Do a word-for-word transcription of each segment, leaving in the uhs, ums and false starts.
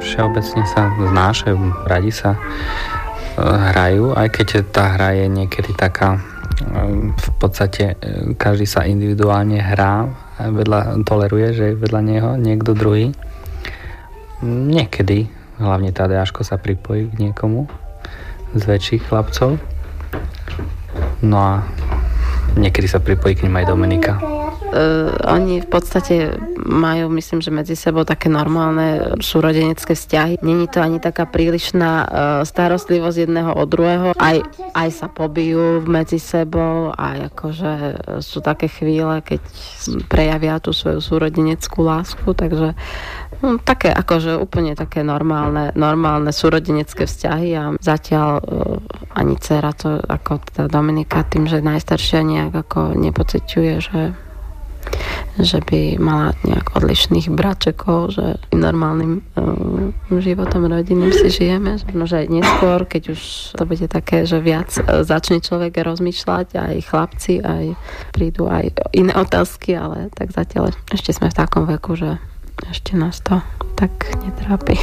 všeobecne sa znášajú, radi sa hrajú, aj keď tá hra je niekedy taká, v podstate každý sa individuálne hrá a vedľa, toleruje, že je vedľa neho niekto druhý. Niekedy, hlavne Tadeáško sa pripojí k niekomu z väčších chlapcov. No a niekedy sa pripojí k nim aj Dominika. Uh, oni v podstate majú, myslím, že medzi sebou také normálne súrodenecké vzťahy. Není to ani taká prílišná uh, starostlivosť jedného od druhého. Aj, aj sa pobijú medzi sebou, aj akože sú také chvíle, keď prejavia tú svoju súrodeneckú lásku, takže no, také akože úplne také normálne, normálne súrodenecké vzťahy a zatiaľ uh, ani dcera to, ako tá Dominika, tým, že najstaršia nejak ako nepociťuje, že že by mala nejak odlišných bračekov, že normálnym um, životom rodinným si žijeme. Možno aj neskôr, keď už to bude také, že viac začne človek rozmýšľať, aj chlapci, aj prídu aj iné otázky, ale tak zatiaľ ešte sme v takom veku, že ešte nás to tak netrápi.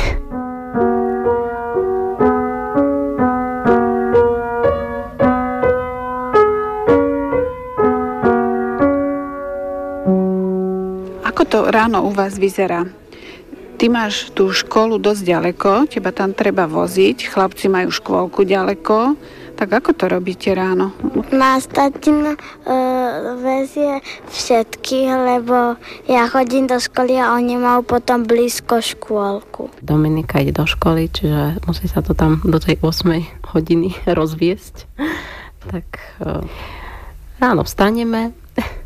To ráno u vás vyzerá? Ty máš tú školu dosť ďaleko, teba tam treba voziť, chlapci majú škôlku ďaleko, tak ako to robíte ráno? Nás tatino e, vezie všetkých, lebo ja chodím do školy a oni majú potom blízko škôlku. Dominika ide do školy, čiže musí sa to tam do tej ôsmej hodiny rozviesť. Tak e, ráno vstaneme,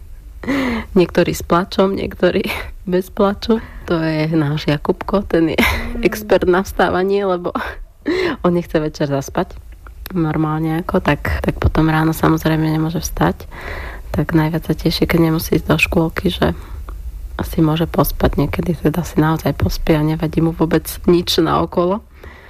niektorí s plačom, niektorí bez plaču. To je náš Jakubko, ten je expert na vstávanie, lebo on nechce večer zaspať normálne ako, tak, tak potom ráno samozrejme nemôže vstať. Tak najviac sa teší, keď nemusí ísť do škôlky, že asi môže pospať, niekedy teda si naozaj pospie a nevadí mu vôbec nič naokolo.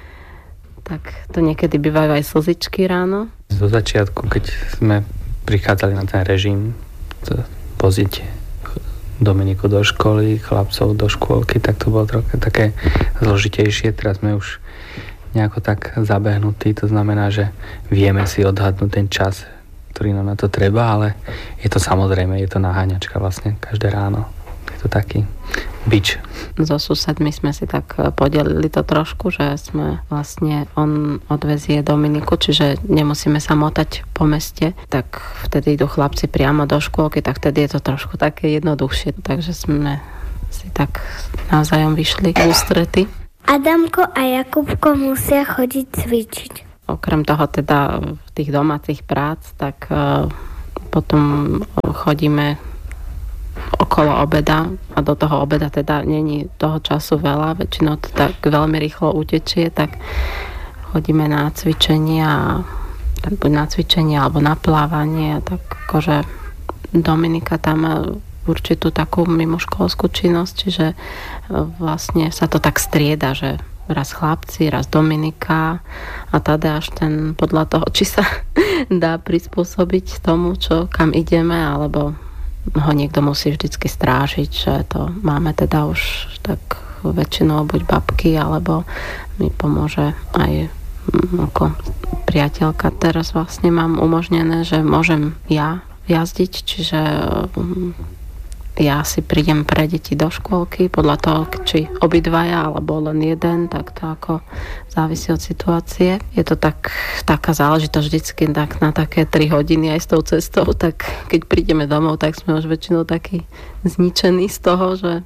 Tak to niekedy bývajú aj slzičky ráno. Zo začiatku, keď sme prichádzali na ten režim, to voziť Dominiku do školy, chlapcov do škôlky, tak to bolo trochu také zložitejšie. Teraz sme už nejako tak zabehnutí, to znamená, že vieme si odhadnúť ten čas, ktorý nám na to treba, ale je to samozrejme, je to naháňačka vlastne každé ráno. Je to taký bič. So susedmi sme si tak podelili to trošku, že sme vlastne, on odvezie Dominiku, čiže nemusíme sa motať po meste, tak vtedy idú chlapci priamo do škôlky, tak vtedy je to trošku také jednoduchšie. Takže sme si tak navzájom vyšli v ústrety. Adamko a Jakubko musia chodiť cvičiť. Okrem toho teda tých domácich prác, tak uh, potom chodíme okolo obeda a do toho obeda teda není toho času veľa, väčšinou to tak veľmi rýchlo utečie, tak chodíme na cvičenie a tak buď na cvičenie alebo na plávanie, tak akože Dominika tam má určitú takú mimoškolskú činnosť, čiže vlastne sa to tak strieda, že raz chlapci, raz Dominika a Tadeáš ten podľa toho, či sa dá prispôsobiť tomu, čo kam ideme, alebo ho niekto musí vždycky strážiť, že to máme teda už tak väčšinou buď babky, alebo mi pomôže aj ako priateľka. Teraz vlastne mám umožnené, že môžem ja jazdiť, čiže ja si prídem pre deti do škôlky, podľa toho, či obidvaja, alebo len jeden, tak to ako závisí od situácie. Je to tak, taká záležitosť vždycky tak na také tri hodiny aj s tou cestou, tak keď prídeme domov, tak sme už väčšinou takí zničení z toho, že,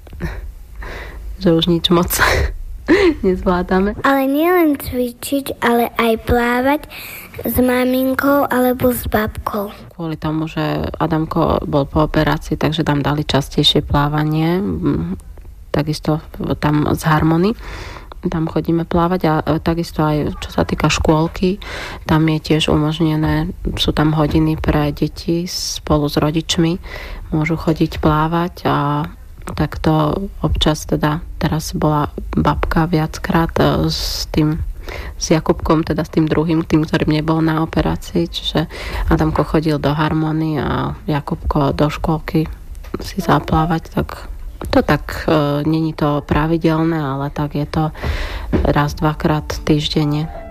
že už nič moc nezvládame. Ale nielen cvičiť, ale aj plávať s maminkou alebo s babkou. Kvôli tomu, že Adamko bol po operácii, takže tam dali častejšie plávanie. Takisto tam z Harmony. Tam chodíme plávať a takisto aj čo sa týka škôlky, tam je tiež umožnené, sú tam hodiny pre deti spolu s rodičmi, môžu chodiť plávať a takto občas teda, teraz bola babka viackrát s tým, s Jakubkom, teda s tým druhým, tým, ktorým nebol na operácii, čiže Adamko chodil do Harmony a Jakubko do škôlky si zaplávať, tak To tak, e, není to pravidelné, ale tak je to raz, dvakrát týždenne.